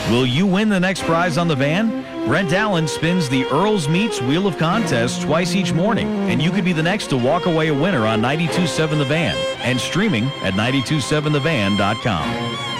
Will you win the next prize on the van? Brent Allen spins the Earl's Meats Wheel of Contests twice each morning, and you could be the next to walk away a winner on 92.7 The Van and streaming at 927thevan.com.